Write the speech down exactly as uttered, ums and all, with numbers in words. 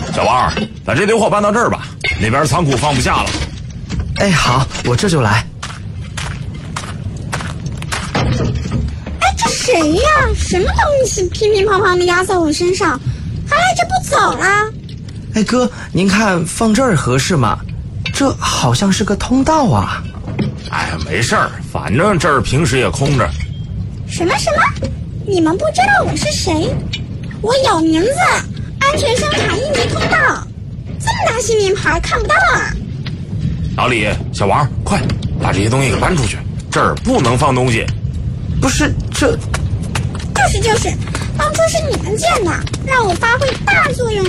小王，把这堆货搬到这儿吧，那边仓库放不下了。 哎，好，我这就来。 哎，这谁呀？什么东西乒乒乓乓的压在我身上，还赖着不走啦？ 哎哥，您看放这儿合适吗？这好像是个通道啊。 哎，没事儿，反正这儿平时也空着。 什么什么？你们不知道我是谁？我有名字，安全生产应急通道。这么大新名牌看不到啊！ 老李，小王，快把这些东西给搬出去，这儿不能放东西。 不是，这就是就是，当初是你们建的，让我发挥大作用。